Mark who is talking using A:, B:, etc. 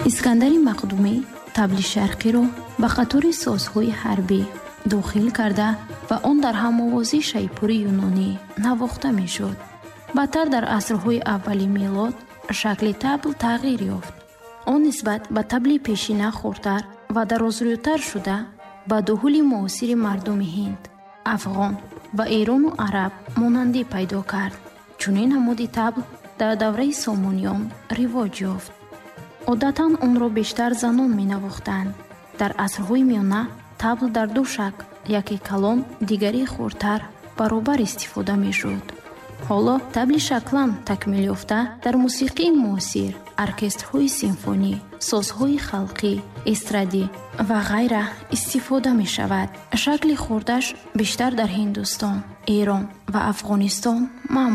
A: искандари мақдумӣ табли шарқиро ба қатори созҳои ҳарбӣ дохил карда ва он дар ҳамовозии шайпури юнонӣ навохта мешуд. баъдтар дар асрҳои аввали милод шакли табл тағйир ёфт. он нисбат ба табли пешина хурдтар ва дарозрӯтар шуда ба дуҳули муосири мардуми ҳинд, афғон ва эрону араб монандӣ пайдо кард. чунин намуди табл дар давраи сомониён ривоҷ ёфт. одатан онро бештар занон менавохтанд. дар асрҳои миёна табл дар ду шакл, яке калон, дигари хурдтар, баробар истифода мешуд. ҳоло табли шаклан такмил ёфта дар мусиқии муосир, оркестрҳои симфонӣ, созҳои халқӣ, эстрадӣ ва ғайра истифода мешавад. шакли хурдаш бештар дар Ҳиндустон, Эрон ва Афғонистон маъмул